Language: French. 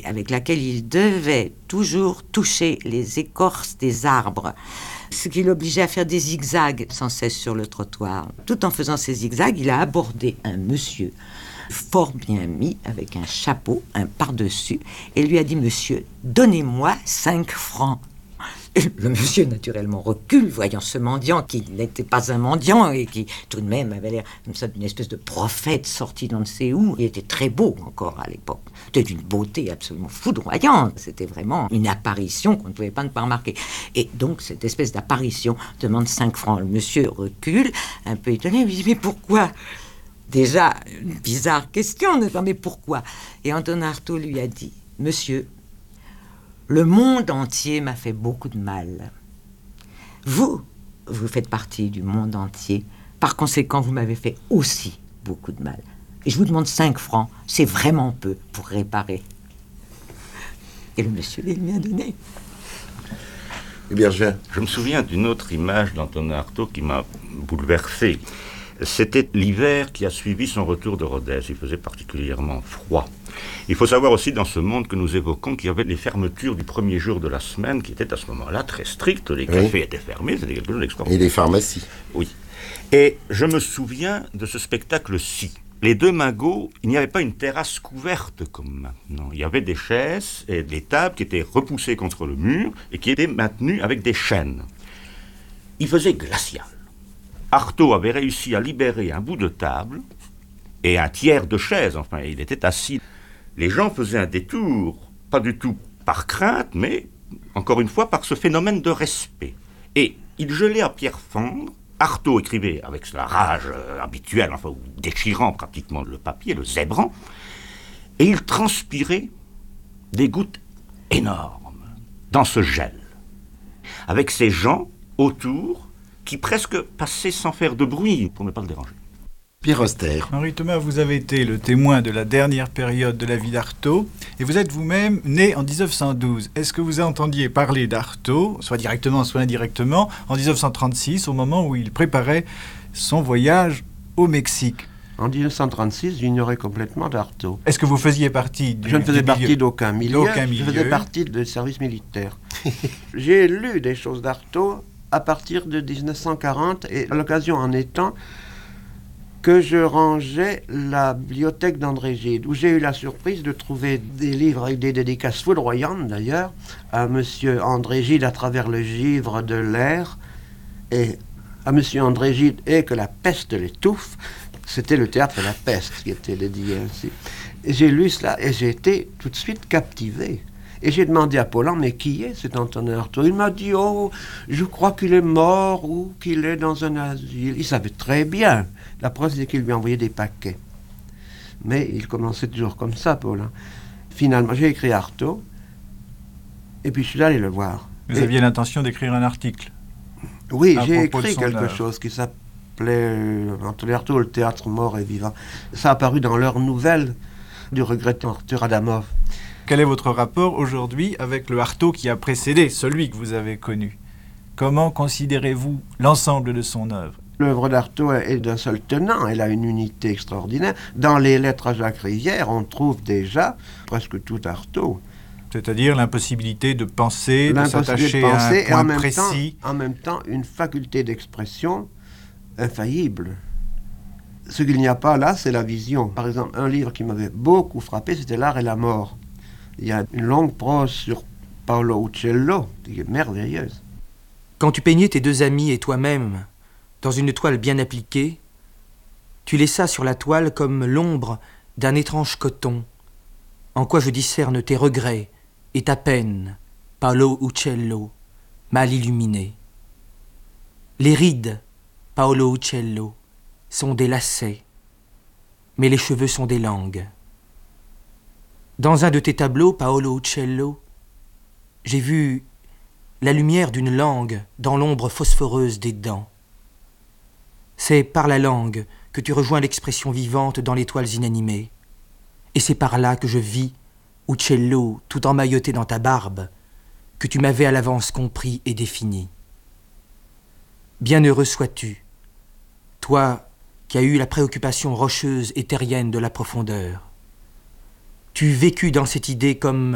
avec laquelle il devait toujours toucher les écorces des arbres, ce qui l'obligeait à faire des zigzags sans cesse sur le trottoir. Tout en faisant ces zigzags, il a abordé un monsieur fort bien mis, avec un chapeau, un par-dessus, et lui a dit « Monsieur, donnez-moi 5 francs ». Le monsieur, naturellement, recule, voyant ce mendiant qui n'était pas un mendiant et qui, tout de même, avait l'air comme ça d'une espèce de prophète sorti d'on ne sait où. Il était très beau encore à l'époque. C'était d'une beauté absolument foudroyante. C'était vraiment une apparition qu'on ne pouvait pas ne pas remarquer. Et donc, cette espèce d'apparition demande 5 francs. Le monsieur recule, un peu étonné, il dit « Mais pourquoi ?» Déjà, une bizarre question, n'est-ce pas ? Mais pourquoi ? Et Antonin Artaud lui a dit « Monsieur, le monde entier m'a fait beaucoup de mal. Vous faites partie du monde entier. Par conséquent, vous m'avez fait aussi beaucoup de mal. Et je vous demande 5 francs. C'est vraiment peu pour réparer. » Et le monsieur les lui a donné. Eh bien, je me souviens d'une autre image d'Antonin Artaud qui m'a bouleversé. C'était l'hiver qui a suivi son retour de Rodez. Il faisait particulièrement froid. Il faut savoir aussi dans ce monde que nous évoquons qu'il y avait les fermetures du premier jour de la semaine qui étaient à ce moment-là très strictes. Les cafés étaient fermés, c'était quelque chose d'extraordinaire. Et les pharmacies. Oui. Et je me souviens de ce spectacle-ci. Les deux magots, il n'y avait pas une terrasse couverte comme maintenant. Il y avait des chaises et des tables qui étaient repoussées contre le mur et qui étaient maintenues avec des chaînes. Il faisait glacial. Artaud avait réussi à libérer un bout de table et un tiers de chaise. Enfin, il était assis. Les gens faisaient un détour, pas du tout par crainte, mais, encore une fois, par ce phénomène de respect. Et il gelait à pierre fendre. Artaud écrivait avec la rage habituelle, enfin, déchirant pratiquement le papier, le zébrant, et il transpirait des gouttes énormes dans ce gel, avec ces gens autour qui presque passaient sans faire de bruit pour ne pas le déranger. Pierre Auster. Henri Thomas, vous avez été le témoin de la dernière période de la vie d'Artaud, et vous êtes vous-même né en 1912. Est-ce que vous entendiez parler d'Artaud, soit directement, soit indirectement, en 1936, au moment où il préparait son voyage au Mexique ? En 1936, j'ignorais complètement d'Artaud. Est-ce que vous faisiez partie du Je ne faisais du partie milieu d'aucun milieu, je faisais partie du service militaire. J'ai lu des choses d'Artaud à partir de 1940, et l'occasion en étant que je rangeais la bibliothèque d'André Gide, où j'ai eu la surprise de trouver des livres avec des dédicaces foudroyantes d'ailleurs, à monsieur André Gide à travers le givre de l'air, et à monsieur André Gide et que la peste l'étouffe. C'était le théâtre de la peste qui était dédié ainsi. Et j'ai lu cela et j'ai été tout de suite captivé. Et j'ai demandé à Paulhan, mais qui est cet Antonin Artaud ? Il m'a dit, oh, je crois qu'il est mort ou qu'il est dans un asile. Il savait très bien. La preuve, c'est qu'il lui envoyait des paquets. Mais il commençait toujours comme ça, Paulhan. Finalement, j'ai écrit Artaud, et puis je suis allé le voir. Vous aviez l'intention d'écrire un article ? Oui, j'ai écrit quelque chose qui s'appelait Antonin Artaud, le théâtre mort et vivant. Ça a apparu dans l'heure nouvelle du regrettant Arthur Adamov. Quel est votre rapport aujourd'hui avec le Artaud qui a précédé celui que vous avez connu ? Comment considérez-vous l'ensemble de son œuvre ? L'œuvre d'Artaud est d'un seul tenant, elle a une unité extraordinaire. Dans les lettres à Jacques Rivière, on trouve déjà presque tout Artaud. C'est-à-dire l'impossibilité de penser, de s'attacher à un point précis. En même temps, une faculté d'expression infaillible. Ce qu'il n'y a pas là, c'est la vision. Par exemple, un livre qui m'avait beaucoup frappé, c'était L'art et la mort. Il y a une longue prose sur Paolo Uccello, qui est merveilleuse. Quand tu peignais tes deux amis et toi-même dans une toile bien appliquée, tu laissas sur la toile comme l'ombre d'un étrange coton, en quoi je discerne tes regrets et ta peine, Paolo Uccello, mal illuminé. Les rides, Paolo Uccello, sont des lacets, mais les cheveux sont des langues. Dans un de tes tableaux, Paolo Uccello, j'ai vu la lumière d'une langue dans l'ombre phosphoreuse des dents. C'est par la langue que tu rejoins l'expression vivante dans les toiles inanimées. Et c'est par là que je vis, Uccello, tout emmailloté dans ta barbe, que tu m'avais à l'avance compris et défini. Bienheureux sois-tu, toi qui as eu la préoccupation rocheuse et terrienne de la profondeur. Tu vécus dans cette idée comme